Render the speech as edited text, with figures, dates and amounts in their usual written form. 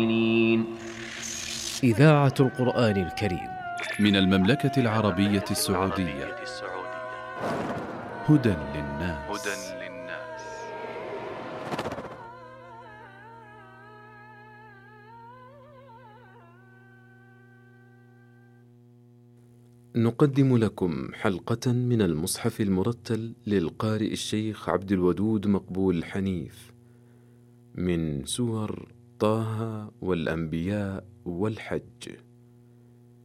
إذاعة القرآن الكريم من المملكة العربية السعودية. هدى للناس. نقدم لكم حلقة من المصحف المرتل للقارئ الشيخ عبد الودود مقبول حنيف من سور طه والأنبياء والحج.